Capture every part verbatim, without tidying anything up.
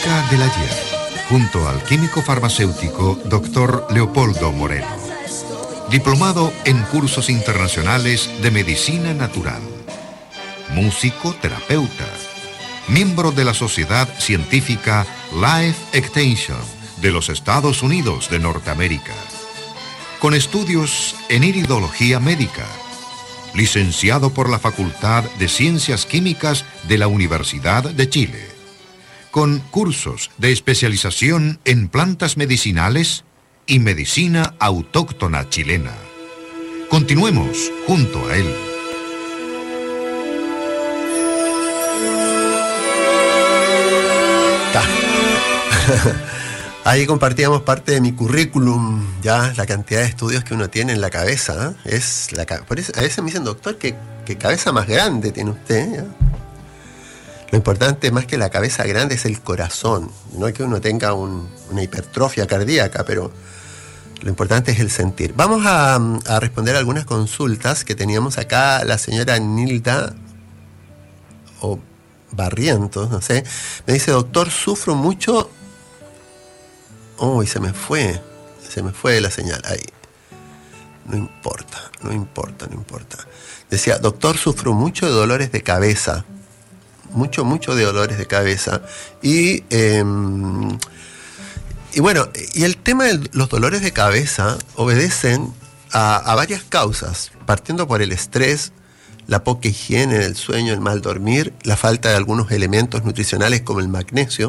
Clínica del Ayer, junto al químico farmacéutico doctor Leopoldo Moreno. Diplomado en cursos internacionales de medicina natural. Músico, terapeuta. Miembro de la Sociedad Científica Life Extension de los Estados Unidos de Norteamérica. Con estudios en iridología médica. Licenciado por la Facultad de Ciencias Químicas de la Universidad de Chile. Con cursos de especialización en plantas medicinales y medicina autóctona chilena. Continuemos junto a él. Ahí compartíamos parte de mi currículum, ya la cantidad de estudios que uno tiene en la cabeza, ¿eh? Es la, por eso, a veces me dicen, doctor, ¿qué, qué cabeza más grande tiene usted? ¿Ya? Lo importante más que la cabeza grande es el corazón, no es que uno tenga un, una hipertrofia cardíaca, pero lo importante es el sentir. Vamos a, a responder algunas consultas que teníamos acá. La señora Nilda o Barrientos, no sé, me dice, doctor, sufro mucho. Uy, se me fue, se me fue la señal, ahí. No importa, no importa, no importa. Decía, doctor, sufro mucho de dolores de cabeza. Mucho, mucho de dolores de cabeza. Y, eh, y bueno, y el tema de los dolores de cabeza obedecen a, a varias causas, partiendo por el estrés, la poca higiene del sueño, el mal dormir, la falta de algunos elementos nutricionales como el magnesio,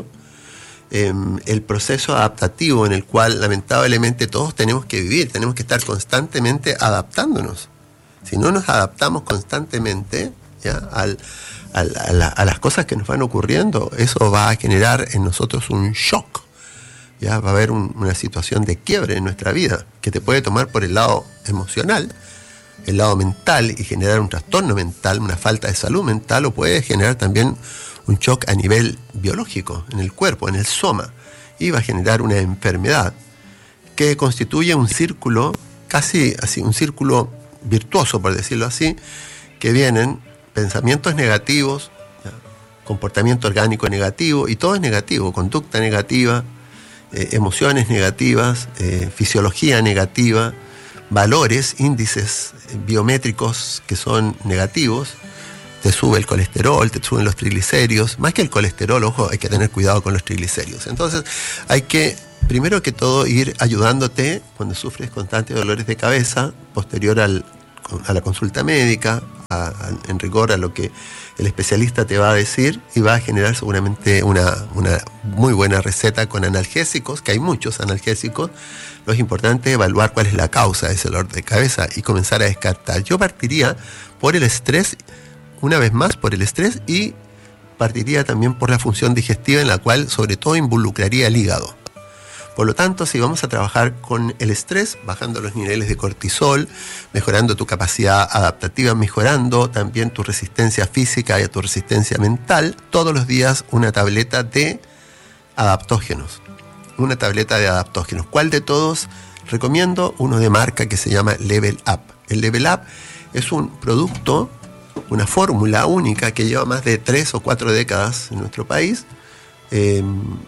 eh, el proceso adaptativo en el cual lamentablemente todos tenemos que vivir, tenemos que estar constantemente adaptándonos. Si no nos adaptamos constantemente, ¿ya? Al, al, a, la, a las cosas que nos van ocurriendo, eso va a generar en nosotros un shock, ¿ya? Va a haber un, una situación de quiebre en nuestra vida que te puede tomar por el lado emocional, el lado mental y generar un trastorno mental, una falta de salud mental, o puede generar también un shock a nivel biológico, en el cuerpo, en el soma, y va a generar una enfermedad que constituye un círculo, casi así, un círculo virtuoso, por decirlo así, que vienen pensamientos negativos, ¿ya? Comportamiento orgánico negativo, y todo es negativo, conducta negativa, eh, emociones negativas, eh, fisiología negativa, valores, índices biométricos que son negativos. Te sube el colesterol, te suben los triglicéridos. Más que el colesterol, ojo, hay que tener cuidado con los triglicéridos. Entonces hay que, primero que todo, ir ayudándote cuando sufres constantes dolores de cabeza, posterior al, a la consulta médica, a, a, en rigor a lo que el especialista te va a decir, y va a generar seguramente una, una muy buena receta con analgésicos, que hay muchos analgésicos. Lo importante es evaluar cuál es la causa de ese dolor de cabeza y comenzar a descartar. Yo partiría por el estrés, una vez más por el estrés, y partiría también por la función digestiva, en la cual sobre todo involucraría el hígado. Por lo tanto, si vamos a trabajar con el estrés, bajando los niveles de cortisol, mejorando tu capacidad adaptativa, mejorando también tu resistencia física y tu resistencia mental, todos los días una tableta de adaptógenos. Una tableta de adaptógenos. ¿Cuál de todos? Recomiendo uno de marca que se llama Level Up. El Level Up es un producto, una fórmula única que lleva más de tres o cuatro décadas en nuestro país, eh,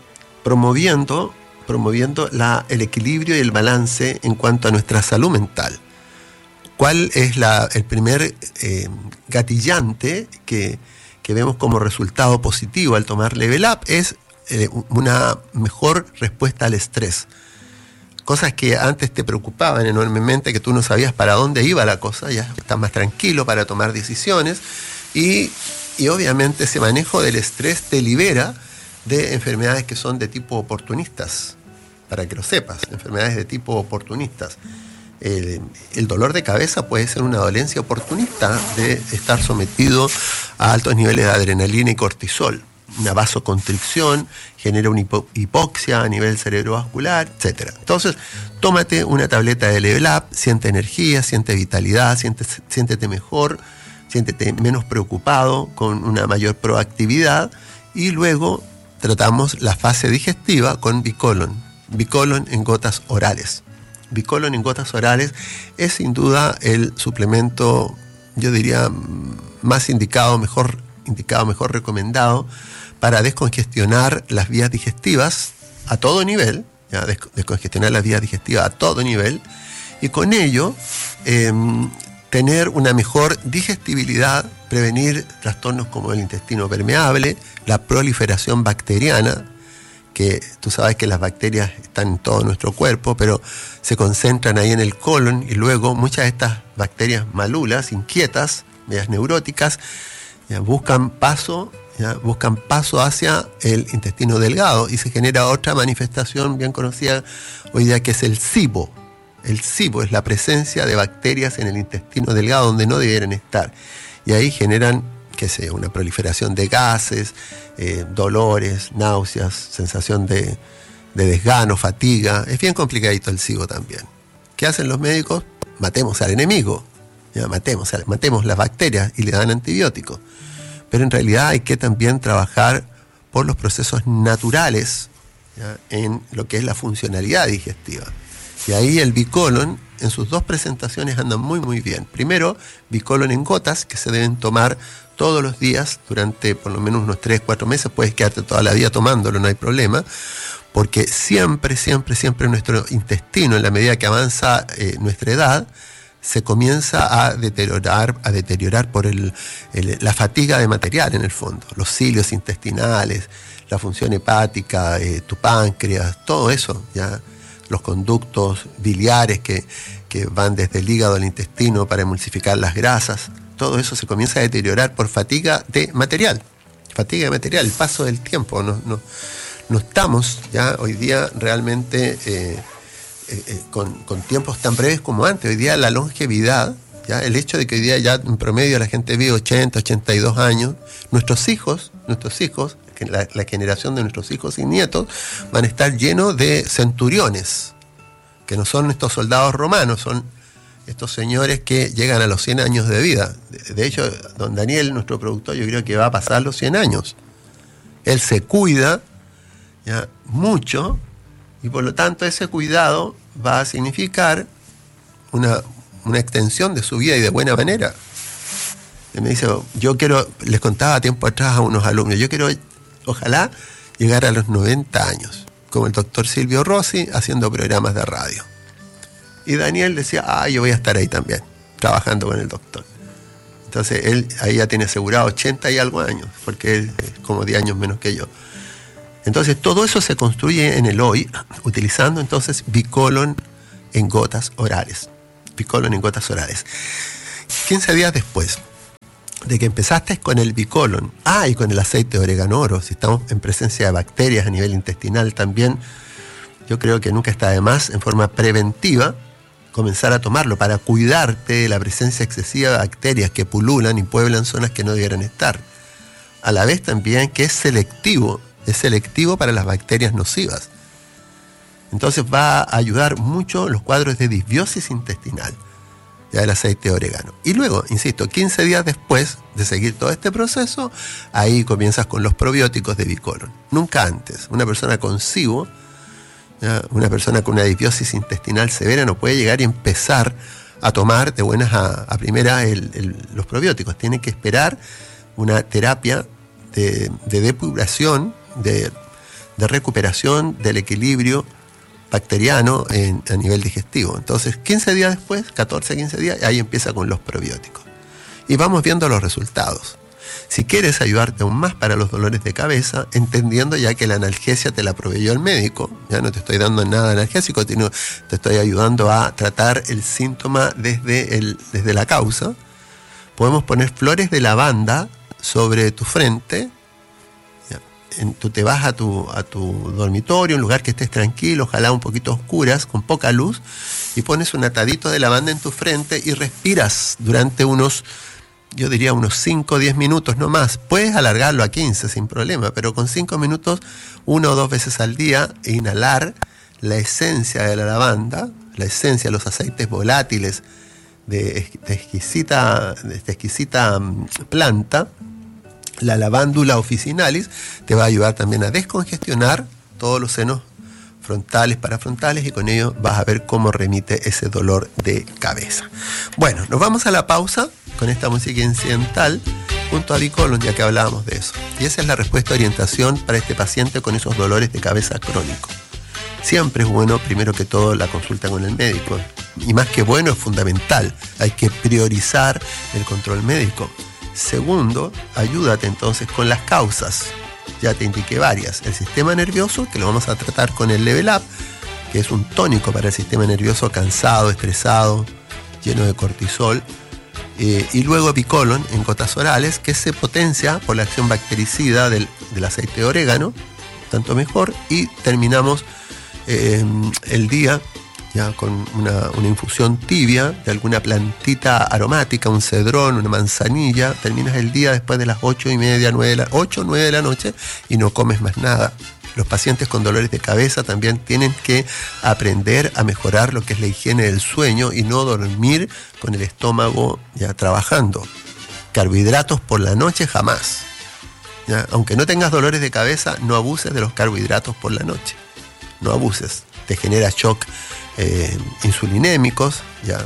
promoviendo, promoviendo la, el equilibrio y el balance en cuanto a nuestra salud mental. ¿Cuál es la, el primer eh, gatillante que, que vemos como resultado positivo al tomar Level Up? Es eh, una mejor respuesta al estrés. Cosas que antes te preocupaban enormemente, que tú no sabías para dónde iba la cosa, ya estás más tranquilo para tomar decisiones, y, y obviamente ese manejo del estrés te libera de enfermedades que son de tipo oportunistas, para que lo sepas, enfermedades de tipo oportunistas. El, el dolor de cabeza puede ser una dolencia oportunista de estar sometido a altos niveles de adrenalina y cortisol. Una vasoconstricción genera una hipo- hipoxia a nivel cerebrovascular, etcétera. Entonces, tómate una tableta de Level Up, siente energía, siente vitalidad, siente, siéntete mejor, siéntete menos preocupado, con una mayor proactividad, y luego tratamos la fase digestiva con Bicolon. Bicolon en gotas orales. Bicolon en gotas orales es sin duda el suplemento, yo diría, más indicado, mejor indicado, mejor recomendado para descongestionar las vías digestivas a todo nivel, ya, descongestionar las vías digestivas a todo nivel, y con ello eh, tener una mejor digestibilidad, prevenir trastornos como el intestino permeable, la proliferación bacteriana, que tú sabes que las bacterias están en todo nuestro cuerpo, pero se concentran ahí en el colon, y luego muchas de estas bacterias malulas, inquietas, medias neuróticas, ya, buscan paso, ya, buscan paso hacia el intestino delgado, y se genera otra manifestación bien conocida hoy día, que es el SIBO. El SIBO es la presencia de bacterias en el intestino delgado donde no debieran estar, y ahí generan, qué sé, una proliferación de gases, eh, dolores, náuseas, sensación de, de desgano, fatiga. Es bien complicadito el SIBO también. ¿Qué hacen los médicos? Matemos al enemigo, ya, matemos, matemos las bacterias y le dan antibióticos. Pero en realidad hay que también trabajar por los procesos naturales, ya, en lo que es la funcionalidad digestiva. Y ahí el Bicolon, en sus dos presentaciones, anda muy muy bien. Primero, Bicolon en gotas, que se deben tomar todos los días durante por lo menos unos tres, cuatro meses. Puedes quedarte toda la vida tomándolo, no hay problema, porque siempre, siempre, siempre nuestro intestino, en la medida que avanza eh, nuestra edad, se comienza a deteriorar, a deteriorar por el, el, la fatiga de material en el fondo. Los cilios intestinales, la función hepática, eh, tu páncreas, todo eso, ya, los conductos biliares que, que van desde el hígado al intestino para emulsificar las grasas, todo eso se comienza a deteriorar por fatiga de material, fatiga de material, el paso del tiempo. No, no, no estamos ya hoy día realmente eh, eh, eh, con, con tiempos tan breves como antes. Hoy día la longevidad, ya, el hecho de que hoy día ya en promedio la gente vive ochenta, ochenta y dos años, nuestros hijos, nuestros hijos, La, la generación de nuestros hijos y nietos van a estar llenos de centuriones, que no son estos soldados romanos, son estos señores que llegan a los cien años de vida. De, de hecho, don Daniel, nuestro productor, yo creo que va a pasar los cien años. Él se cuida, ya, mucho, y por lo tanto ese cuidado va a significar una, una extensión de su vida, y de buena manera. Y me dice, yo quiero, les contaba tiempo atrás a unos alumnos, yo quiero, ojalá, llegar a los noventa años, como el doctor Silvio Rossi, haciendo programas de radio. Y Daniel decía, ah, yo voy a estar ahí también, trabajando con el doctor. Entonces, él ahí ya tiene asegurado ochenta y algo años, porque él es como diez años menos que yo. Entonces, todo eso se construye en el hoy, utilizando entonces Bicolon en gotas orales. Bicolon en gotas orales. quince días después de que empezaste con el Bicolon, ah, y con el aceite de orégano oro, si estamos en presencia de bacterias a nivel intestinal también, yo creo que nunca está de más, en forma preventiva, comenzar a tomarlo para cuidarte de la presencia excesiva de bacterias que pululan y pueblan zonas que no debieran estar. A la vez también que es selectivo, es selectivo para las bacterias nocivas. Entonces va a ayudar mucho en los cuadros de disbiosis intestinal, ya el aceite de orégano. Y luego, insisto, quince días después de seguir todo este proceso, ahí comienzas con los probióticos de Bicolon. Nunca antes. Una persona con SIBO, ya, una persona con una disbiosis intestinal severa, no puede llegar y empezar a tomar de buenas a, a primeras el, el, los probióticos. Tiene que esperar una terapia de, de depuración, de, de recuperación del equilibrio bacteriano en, a nivel digestivo. Entonces, quince días después, catorce, quince días, ahí empieza con los probióticos. Y vamos viendo los resultados. Si quieres ayudarte aún más para los dolores de cabeza, entendiendo ya que la analgesia te la proveyó el médico, ya no te estoy dando nada analgésico, sino te estoy ayudando a tratar el síntoma desde, el, desde la causa, podemos poner flores de lavanda sobre tu frente. En, tú te vas a tu, a tu dormitorio, un lugar que estés tranquilo, ojalá un poquito oscuras, con poca luz, y pones un atadito de lavanda en tu frente y respiras durante unos, yo diría unos cinco o diez minutos, no más. Puedes alargarlo a quince sin problema, pero con cinco minutos, una o dos veces al día, e inhalar la esencia de la lavanda, la esencia de los aceites volátiles de, de, exquisita, de esta exquisita planta. La lavándula officinalis te va a ayudar también a descongestionar todos los senos frontales, parafrontales, y con ello vas a ver cómo remite ese dolor de cabeza. Bueno, nos vamos a la pausa con esta música incidental junto a Bicolon, ya que hablábamos de eso. Y esa es la respuesta de orientación para este paciente con esos dolores de cabeza crónicos. Siempre es bueno, primero que todo, la consulta con el médico. Y más que bueno, es fundamental. Hay que priorizar el control médico. Segundo, ayúdate entonces con las causas. Ya te indiqué varias. El sistema nervioso, que lo vamos a tratar con el Level Up, que es un tónico para el sistema nervioso cansado, estresado, lleno de cortisol. Eh, y luego Bicolon en gotas orales, que se potencia por la acción bactericida del, del aceite de orégano, tanto mejor. Y terminamos eh, el día ya con una, una infusión tibia de alguna plantita aromática, un cedrón, una manzanilla. Terminas el día después de las ocho y media, nueve de la, ocho, nueve de la noche y no comes más nada. Los pacientes con dolores de cabeza también tienen que aprender a mejorar lo que es la higiene del sueño y no dormir con el estómago ya trabajando. Carbohidratos por la noche jamás. ¿Ya? Aunque no tengas dolores de cabeza, no abuses de los carbohidratos por la noche. No abuses. Te genera shock eh, insulinémicos, ya.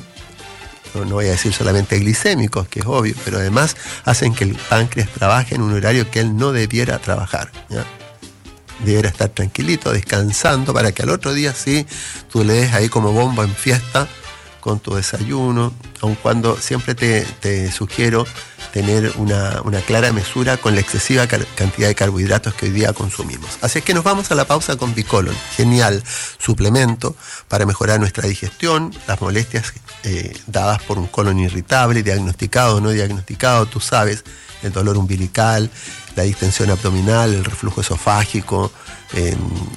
No, no voy a decir solamente glicémicos, que es obvio, pero además hacen que el páncreas trabaje en un horario que él no debiera trabajar, ¿ya? Debiera estar tranquilito, descansando, para que al otro día sí tú le des ahí como bomba en fiesta con tu desayuno, aun cuando siempre te, te sugiero tener una, una clara mesura con la excesiva cantidad de carbohidratos que hoy día consumimos. Así es que nos vamos a la pausa con Bicolon. Genial suplemento para mejorar nuestra digestión, las molestias eh, dadas por un colon irritable, diagnosticado o no diagnosticado, tú sabes, el dolor umbilical, la distensión abdominal, el reflujo esofágico, eh,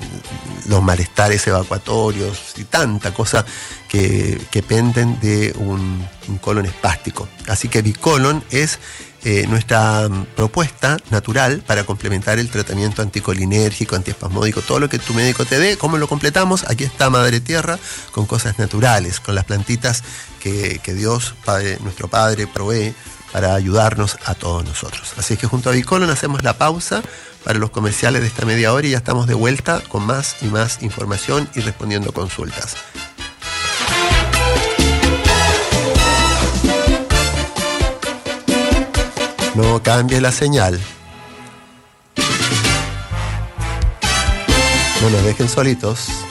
los malestares evacuatorios y tanta cosa que, que penden de un, un colon espástico. Así que Bicolon es eh, nuestra propuesta natural para complementar el tratamiento anticolinérgico, antiespasmódico, todo lo que tu médico te dé. ¿Cómo lo completamos? Aquí está Madre Tierra con cosas naturales, con las plantitas que, que Dios, Padre, nuestro Padre, provee para ayudarnos a todos nosotros. Así que junto a Bicolon hacemos la pausa para los comerciales de esta media hora y ya estamos de vuelta con más y más información y respondiendo consultas. No cambie la señal. No nos dejen solitos.